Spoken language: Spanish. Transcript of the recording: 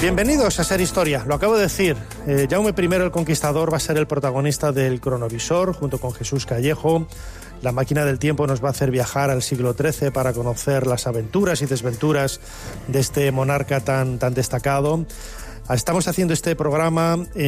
Bienvenidos a Ser Historia, lo acabo de decir. Jaume I el Conquistador va a ser el protagonista del cronovisor, junto con Jesús Callejo. La máquina del tiempo nos va a hacer viajar al siglo XIII para conocer las aventuras y desventuras de este monarca tan destacado. Estamos haciendo este programa